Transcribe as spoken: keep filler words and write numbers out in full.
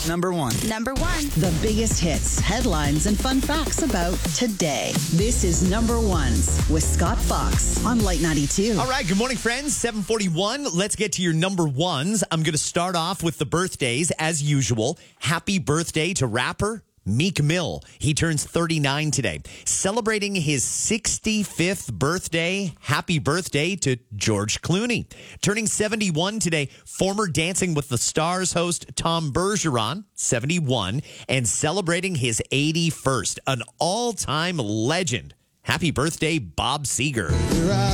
Number one. Number one. The biggest hits, headlines, and fun facts about today. This is Number Ones with Scott Fox on Light ninety-two. All right, good morning, friends. seven forty-one. Let's get to your number ones. I'm going to start off with the birthdays, as usual. Happy birthday to rapper Meek Mill. He turns thirty-nine today. Celebrating his sixty-fifth birthday, happy birthday to George Clooney. Turning seventy-one today, former Dancing with the Stars host Tom Bergeron, seventy-one, and celebrating his eighty-first, an all-time legend. Happy birthday, Bob Seger.